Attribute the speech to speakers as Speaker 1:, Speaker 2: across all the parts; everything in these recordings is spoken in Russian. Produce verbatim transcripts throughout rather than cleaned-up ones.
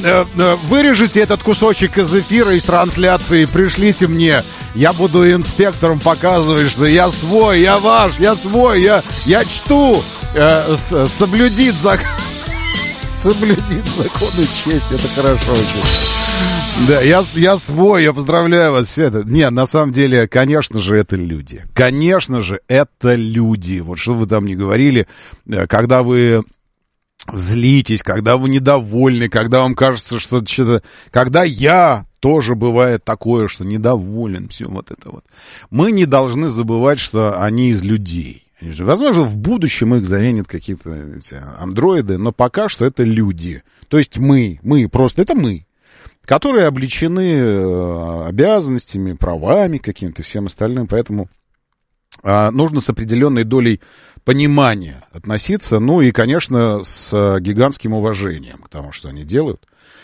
Speaker 1: э, э, вырежите этот кусочек из эфира, из трансляции, пришлите мне. Я буду инспекторам показывать, что я свой, я ваш, я свой, я, я чту. Э, с, соблюдить закон. Соблюдить закон и честь, это хорошо очень. Да, я, я свой, я поздравляю вас. Все это. Нет, на самом деле, конечно же, это люди. Конечно же, это люди. Вот что вы там ни говорили, когда вы злитесь, когда вы недовольны, когда вам кажется, что что-то... Когда я... Тоже бывает такое, что недоволен, все вот это вот. Мы не должны забывать, что они из людей. Возможно, в будущем их заменят какие-то эти андроиды, но пока что это люди. То есть мы, мы просто, это мы, которые облечены обязанностями, правами какими-то, всем остальным. Поэтому а, нужно с определенной долей понимания относиться, ну и, конечно, с гигантским уважением к тому, что они делают.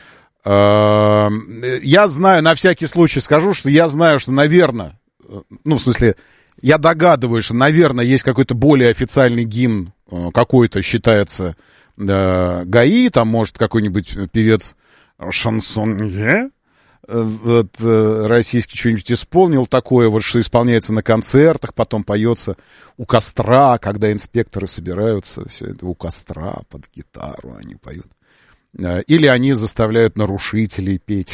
Speaker 1: Я знаю, на всякий случай скажу, что я знаю, что, наверное, ну, в смысле, я догадываюсь, что, наверное, есть какой-то более официальный гимн, какой-то считается ГАИ, там, может, какой-нибудь певец шансонье, вот, российский что-нибудь исполнил такое, вот, что исполняется на концертах, потом поется у костра, когда инспекторы собираются, все это у костра под гитару они поют. Или они заставляют нарушителей петь.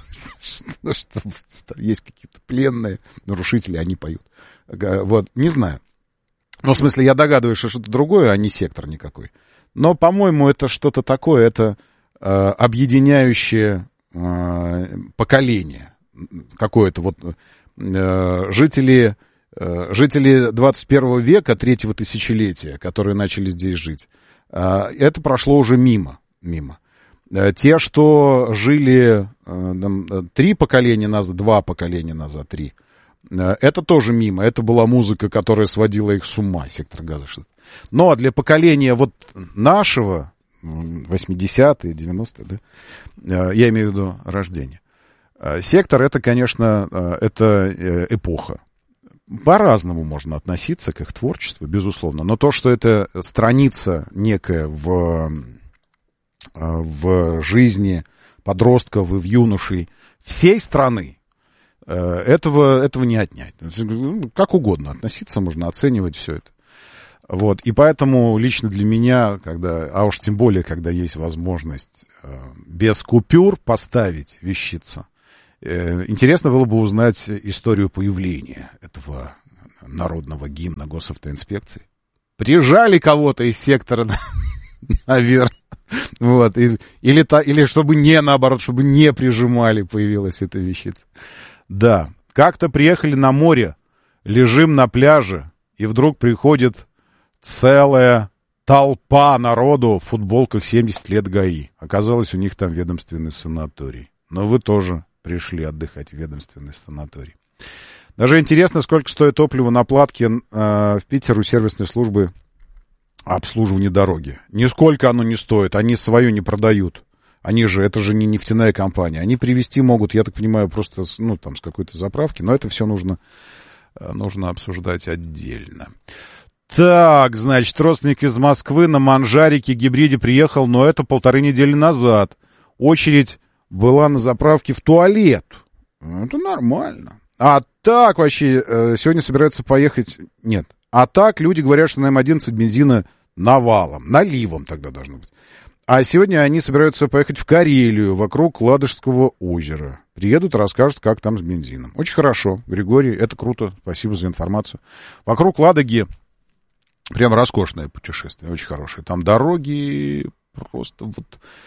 Speaker 1: Есть какие-то пленные нарушители, они поют. Вот, не знаю. Ну, в смысле, я догадываюсь, что что-то другое, а не сектор никакой. Но, по-моему, это что-то такое, это э, объединяющее э, поколение. Какое-то вот э, жители, э, жители двадцать первого века, третьего тысячелетия, которые начали здесь жить, э, это прошло уже мимо. мимо. Те, что жили там, три поколения назад, два поколения назад, три, это тоже мимо. Это была музыка, которая сводила их с ума, сектор газа. Но для поколения вот нашего, восьмидесятые, девяностые, да, я имею в виду рождение, сектор, это, конечно, это эпоха. По-разному можно относиться к их творчеству, безусловно. Но то, что это страница некая в... в жизни подростков и в юношей всей страны, этого, этого не отнять. Как угодно относиться, можно оценивать все это. Вот. И поэтому лично для меня, когда, а уж тем более, когда есть возможность без купюр поставить вещицу, интересно было бы узнать историю появления этого народного гимна госавтоинспекции. Прижали кого-то из сектора наверх. Вот, и, или, та, или чтобы не, наоборот, чтобы не прижимали, появилась эта вещица. Да, как-то приехали на море, лежим на пляже, и вдруг приходит целая толпа народу в футболках семьдесят лет ГАИ. Оказалось, у них там ведомственный санаторий. Но вы тоже пришли отдыхать в ведомственный санаторий. Даже интересно, сколько стоит топливо на платке э, в Питере у сервисной службы обслуживание дороги. Нисколько оно не стоит, они свое не продают. Они же, это же не нефтяная компания. Они привезти могут, я так понимаю, просто с, ну, там, с какой-то заправки, но это все нужно, нужно обсуждать отдельно. Так, значит, родственник из Москвы на Манжарике гибриде приехал, но это полторы недели назад. Очередь была на заправке в туалет. Это нормально. А так вообще, сегодня собираются поехать... Нет. А так люди говорят, что на эм одиннадцать бензина навалом, наливом тогда должно быть. А сегодня они собираются поехать в Карелию, вокруг Ладожского озера. Приедут, расскажут, как там с бензином. Очень хорошо, Григорий, это круто, спасибо за информацию. Вокруг Ладоги прям роскошное путешествие, очень хорошее. Там дороги просто вот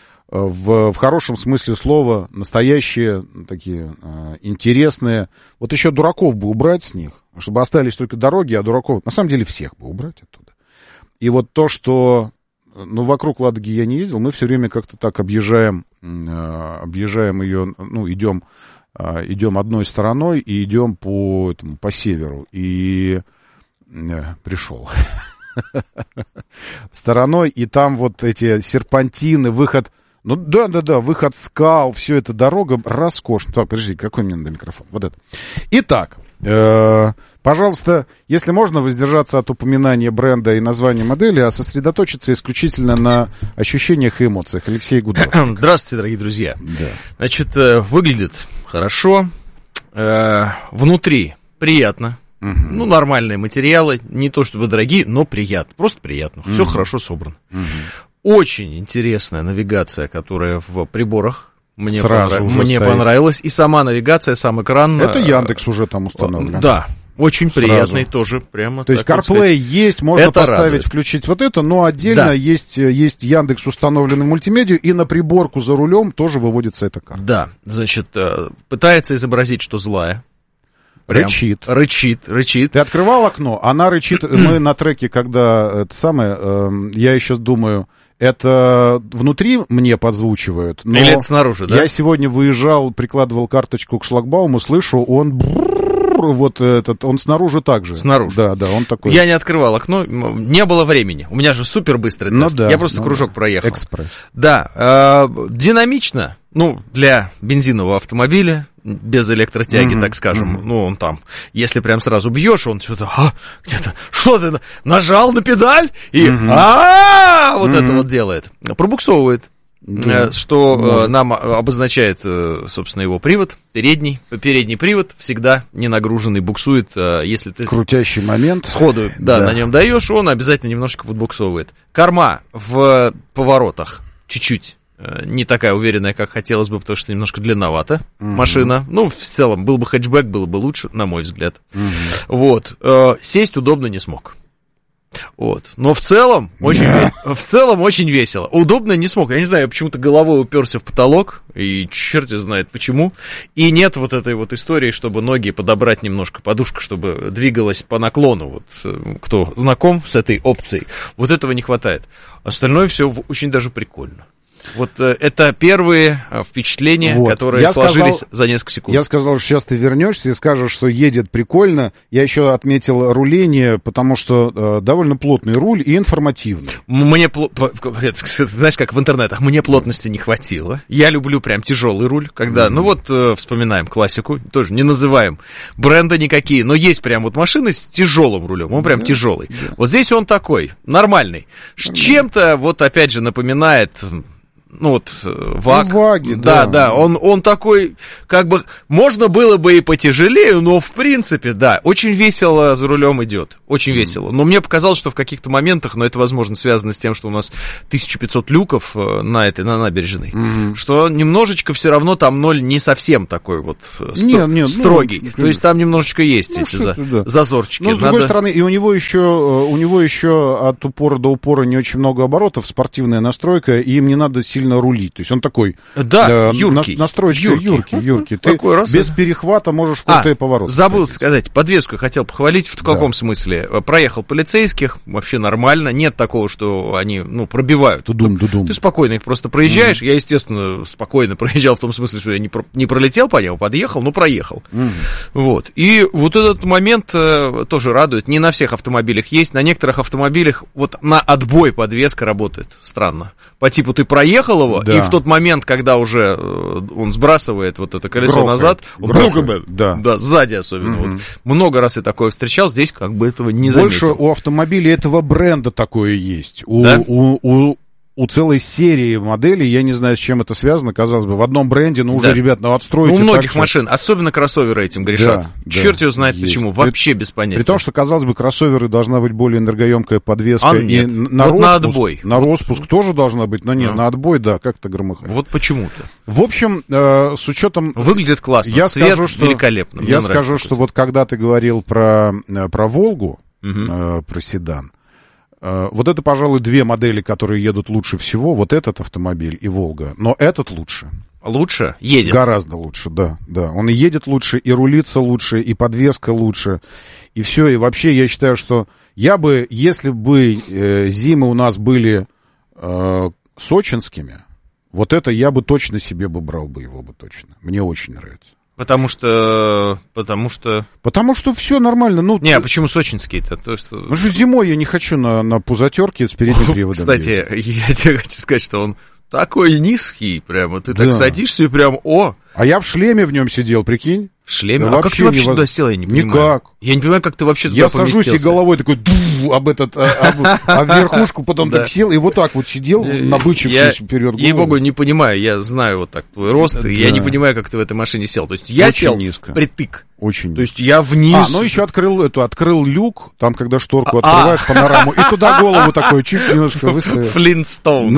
Speaker 1: в, в хорошем смысле слова, настоящие, такие э, интересные. Вот еще дураков бы убрать с них, чтобы остались только дороги, а дураков, на самом деле, всех бы убрать оттуда. И вот то, что, ну, вокруг Ладоги я не ездил, мы все время как-то так объезжаем, э, объезжаем ее, ну, идем, э, идем одной стороной и идем по, этому, по северу. И э, пришел стороной, и там вот эти серпантины, выход... Ну, да-да-да, выход скал, все это дорога роскошно. Так, подожди, какой мне надо микрофон? Вот это. Итак, э, Пожалуйста, если можно, воздержаться от упоминания бренда и названия модели, а сосредоточиться исключительно на ощущениях и эмоциях. Алексей Гудошник.
Speaker 2: Здравствуйте, дорогие друзья.
Speaker 1: Да.
Speaker 2: Значит, выглядит хорошо, внутри приятно. Угу. Ну, нормальные материалы, не то чтобы дорогие, но приятно, просто приятно, все угу. хорошо собрано. Угу. Очень интересная навигация, которая в приборах. Мне, понрав... Мне понравилось. И сама навигация, сам экран.
Speaker 1: Это Яндекс уже там установлен.
Speaker 2: Да, очень сразу. Приятный тоже. Прямо,
Speaker 1: то есть CarPlay есть, можно
Speaker 2: это
Speaker 1: поставить,
Speaker 2: радует.
Speaker 1: Включить вот это, но отдельно да. есть, есть Яндекс, установленный мультимедиа, и на приборку за рулем тоже выводится эта карта.
Speaker 2: Да, значит, пытается изобразить, что злая. Прям
Speaker 1: рычит.
Speaker 2: Рычит, рычит.
Speaker 1: Ты открывал окно, она рычит. Мы на треке, когда это самое, э, я еще думаю, это внутри мне подзвучивают. Но
Speaker 2: или это снаружи, да?
Speaker 1: Я сегодня выезжал, прикладывал карточку к шлагбауму, слышу, он вот этот, он снаружи также.
Speaker 2: Снаружи.
Speaker 1: Да, да, он такой.
Speaker 2: Я не открывал окно, не было времени. У меня же супер быстрый тест. Ну, да, я просто ну, кружок да. проехал.
Speaker 1: Экспресс.
Speaker 2: Да, э, динамично, ну, для бензинового автомобиля, без электротяги, mm-hmm. так скажем. Mm-hmm. Ну, он там, если прям сразу бьешь, он что-то, а, где-то, что ты, нажал на педаль, и mm-hmm. а вот mm-hmm. это вот делает. Пробуксовывает. Да, что может. Нам обозначает, собственно, его привод, передний. Передний привод всегда не нагруженный, буксует, если ты...
Speaker 1: Крутящий момент.
Speaker 2: Сходу, да, да. на нем даешь, он обязательно немножко подбуксовывает. Корма в поворотах чуть-чуть не такая уверенная, как хотелось бы, потому что немножко длинновата угу. машина. Ну, в целом, был бы хэтчбэк, было бы лучше, на мой взгляд. Угу. Вот. Сесть удобно не смог. Вот. Но в целом, очень, в целом очень весело. Удобно не смог. Я не знаю, я почему-то головой уперся в потолок, и черт знает почему. И нет вот этой вот истории, чтобы ноги подобрать немножко, подушка, чтобы двигалась по наклону. Вот кто знаком с этой опцией, вот этого не хватает. Остальное все очень даже прикольно. Вот э, это первые впечатления, вот. которые я сложились сказал, за несколько секунд.
Speaker 1: Я сказал, что сейчас ты вернешься и скажешь, что едет прикольно. Я еще отметил руление, потому что э, довольно плотный руль и информативный.
Speaker 2: Мне, знаешь, как в интернетах, мне плотности не хватило. Я люблю прям тяжелый руль, когда, mm-hmm. ну вот, э, вспоминаем классику, тоже не называем бренда никакие, но есть прям вот машины с тяжелым рулем, он прям yeah. тяжелый. Yeah. Вот здесь он такой, нормальный. Mm-hmm. Чем-то, вот опять же, напоминает... Ну вот, ВАГ.
Speaker 1: Ну, ВАГи,
Speaker 2: да. Да,
Speaker 1: да,
Speaker 2: он, он такой, как бы, можно было бы и потяжелее, но в принципе, да, очень весело за рулем идет, очень mm. весело. Но мне показалось, что в каких-то моментах, но это, возможно, связано с тем, что у нас тысяча пятьсот люков на этой, на набережной, mm. что немножечко все равно там ноль не совсем такой вот
Speaker 1: нет, нет,
Speaker 2: строгий.
Speaker 1: Ну,
Speaker 2: То есть там немножечко есть ну, эти за, да. зазорчики.
Speaker 1: Но, с другой Надо... стороны, и у него еще, у него еще от упора до упора не очень много оборотов, спортивная настройка, и им не надо сильно рулить. То есть он такой...
Speaker 2: Да, э, юркий.
Speaker 1: Настройка юркий, юркий. юркий. Ты
Speaker 2: раз
Speaker 1: без это... перехвата можешь в крутые
Speaker 2: а,
Speaker 1: повороты.
Speaker 2: Забыл сказать, подвеску хотел похвалить. В каком да. смысле? Проехал полицейских, вообще нормально. Нет такого, что они, ну, пробивают.
Speaker 1: Дудум, дудум.
Speaker 2: Ты спокойно их просто проезжаешь. Mm. Я, естественно, спокойно проезжал в том смысле, что я не, про... не пролетел по нему, подъехал, но проехал. Mm. Вот. И вот этот момент э, тоже радует. Не на всех автомобилях есть. На некоторых автомобилях вот на отбой подвеска работает. Странно. По типу ты проехал его, да. и в тот момент, когда уже он сбрасывает вот это колесо грохает, назад, он грохает, да. да, сзади особенно. Угу. Вот. Много раз я такое встречал, здесь как бы этого не заметил.
Speaker 1: Больше у автомобилей этого бренда такое есть. У,
Speaker 2: да?
Speaker 1: у, у, у целой серии моделей, я не знаю, с чем это связано, казалось бы, в одном бренде, но уже, да. ребят, ну отстроите.
Speaker 2: У многих так, машин, особенно кроссоверы этим грешат. Да, Черт да, его знает есть. Почему, вообще
Speaker 1: при,
Speaker 2: без понятия.
Speaker 1: При том, что, казалось бы, кроссоверы должна быть более энергоемкая подвеска.
Speaker 2: А
Speaker 1: и
Speaker 2: нет,
Speaker 1: на,
Speaker 2: вот
Speaker 1: распуск,
Speaker 2: на отбой.
Speaker 1: На распуск тоже должна быть, но нет, а. на отбой, да, как-то громыхает.
Speaker 2: Вот почему-то.
Speaker 1: В общем, э, с учетом...
Speaker 2: Выглядит классно,
Speaker 1: я
Speaker 2: цвет
Speaker 1: скажу, что,
Speaker 2: великолепно.
Speaker 1: Я скажу, что вот когда ты говорил про, про Волгу,
Speaker 2: угу.
Speaker 1: э, про седан, вот это, пожалуй, две модели, которые едут лучше всего. Вот этот автомобиль и Волга. Но этот лучше.
Speaker 2: Лучше? Едет?
Speaker 1: Гораздо лучше, да, да. Он и едет лучше, и рулится лучше, и подвеска лучше. И все. И вообще, я считаю, что я бы, если бы э, зимы у нас были э, сочинскими, вот это я бы точно себе бы брал бы его бы точно. Мне очень нравится.
Speaker 2: Потому что... Потому что...
Speaker 1: Потому что все нормально. Ну,
Speaker 2: не, а почему сочинский-то? То, что...
Speaker 1: Ну, что зимой я не хочу на, на пузатерке с передним приводом.
Speaker 2: Кстати, ездить. Я тебе хочу сказать, что он такой низкий прямо. Ты да. так садишься и прям, о,
Speaker 1: А я в шлеме в нем сидел, прикинь.
Speaker 2: В шлеме?
Speaker 1: Да
Speaker 2: а как ты вообще
Speaker 1: невоз...
Speaker 2: туда сел, я не понимаю.
Speaker 1: Никак.
Speaker 2: Я не понимаю, как ты вообще туда
Speaker 1: Я
Speaker 2: поместился.
Speaker 1: сажусь и головой такой об этот, об верхушку, потом так сел, и вот так вот сидел, набычившись вперед.
Speaker 2: Ей-богу, не понимаю, я знаю вот так твой рост, и я не понимаю, как ты в этой машине сел. То есть я сел впритык.
Speaker 1: Очень.
Speaker 2: То есть я вниз.
Speaker 1: А, ну еще открыл эту, открыл люк, там, когда шторку открываешь, а. панораму, и туда голову такой чуть немножко выставил.
Speaker 2: Флинстоун.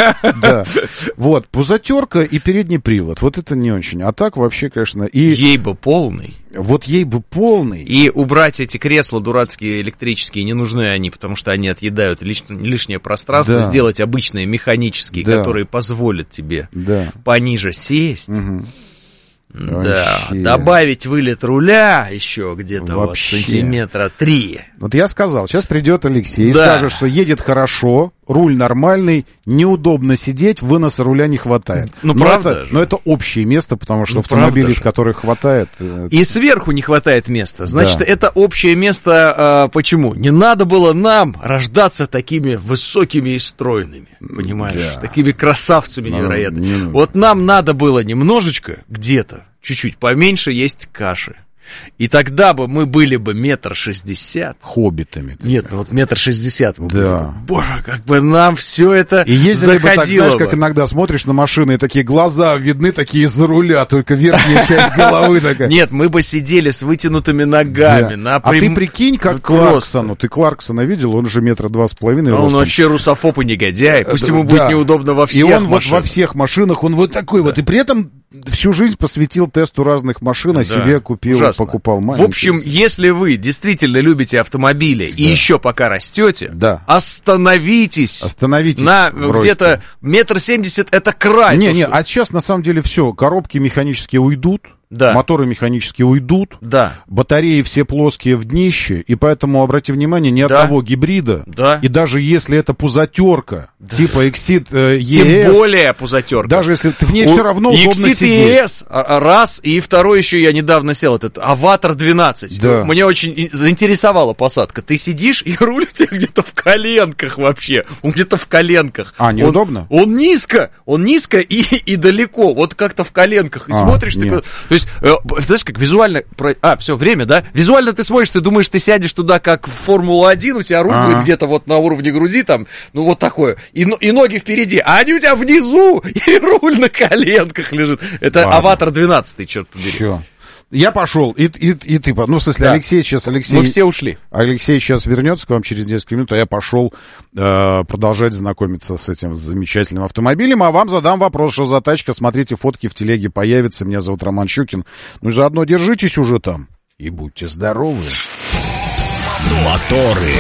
Speaker 1: Да. Вот, пузатерка и передний привод. Вот это не очень. А так вообще, конечно, и...
Speaker 2: Ей бы полный.
Speaker 1: Вот ей бы полный.
Speaker 2: И убрать эти кресла дурацкие электрические, не нужны они, потому что они отъедают лиш... лишнее пространство. Да. Сделать обычные механические, да. которые позволят тебе да. пониже сесть. Угу. Да, вообще. Добавить вылет руля еще где-то вот сантиметра три.
Speaker 1: Вот я сказал, сейчас придет Алексей и
Speaker 2: да.
Speaker 1: скажет, что едет хорошо, руль нормальный, неудобно сидеть, выноса руля не хватает.
Speaker 2: Ну,
Speaker 1: но
Speaker 2: правда
Speaker 1: это,
Speaker 2: же.
Speaker 1: но это общее место, потому что
Speaker 2: ну,
Speaker 1: автомобилей, в которых хватает...
Speaker 2: И сверху не хватает места. Значит,
Speaker 1: да.
Speaker 2: это общее место. А, почему? Не надо было нам рождаться такими высокими и стройными, понимаешь? Да. Такими красавцами но, невероятными. Не... Вот нам надо было немножечко где-то, чуть-чуть поменьше есть каши. И тогда бы мы были бы метр шестьдесят.
Speaker 1: Хоббитами.
Speaker 2: Нет, ну вот метр шестьдесят.
Speaker 1: Да.
Speaker 2: Боже, как бы нам все это
Speaker 1: и ездили
Speaker 2: заходило
Speaker 1: бы так, знаешь,
Speaker 2: бы.
Speaker 1: как иногда смотришь на машины, и такие глаза видны, такие из-за руля, только верхняя часть головы такая.
Speaker 2: Нет, мы бы сидели с вытянутыми ногами. На
Speaker 1: а ты прикинь, как Кларксону. Ты Кларксона видел? Он же метра два с половиной.
Speaker 2: Он вообще русофоб и негодяй. Пусть ему будет неудобно во всех машинах.
Speaker 1: И он вот во всех машинах, он вот такой вот. И при этом... Всю жизнь посвятил тесту разных машин, а да, себе купил, ужасно. покупал маленькие.
Speaker 2: В общем, если вы действительно любите автомобили да. и еще пока растете,
Speaker 1: да.
Speaker 2: остановитесь.
Speaker 1: Остановитесь
Speaker 2: на где-то метр семьдесят, это край.
Speaker 1: Не, не, а сейчас на самом деле все, коробки механические уйдут. Да. Моторы механически уйдут,
Speaker 2: да.
Speaker 1: батареи все плоские в днище, и поэтому, обрати внимание, ни да. одного гибрида,
Speaker 2: да.
Speaker 1: и даже если это пузатерка, да. типа Exit э, и эс,
Speaker 2: тем более пузатерка,
Speaker 1: даже если в ней все равно удобно
Speaker 2: Exit
Speaker 1: сидеть.
Speaker 2: и эс, раз, и второй еще я недавно сел, этот Аватар двенадцать, да. Меня очень заинтересовала посадка, ты сидишь, и руль у тебя где-то в коленках вообще, он где-то в коленках.
Speaker 1: А, неудобно?
Speaker 2: Он, он низко, он низко и, и далеко, вот как-то в коленках, и а, смотришь, ты, то есть, знаешь, как визуально... А, все, время, да? Визуально ты смотришь, ты думаешь, ты сядешь туда, как в Формулу-один, у тебя руль будет А-а-а. где-то вот на уровне груди, там, ну, вот такое, и, и ноги впереди, а они у тебя внизу, и руль на коленках лежит. Это Ладно. Аватар двенадцать, черт побери. Все.
Speaker 1: Я пошел, и, и, и ты, ну, в смысле, да. Алексей сейчас, Алексей...
Speaker 2: Мы все ушли.
Speaker 1: Алексей сейчас вернется к вам через несколько минут, а я пошел э, продолжать знакомиться с этим замечательным автомобилем, а вам задам вопрос, что за тачка, смотрите, фотки в телеге появятся, меня зовут Роман Щукин, ну и заодно держитесь уже там, и будьте здоровы.
Speaker 3: Моторы.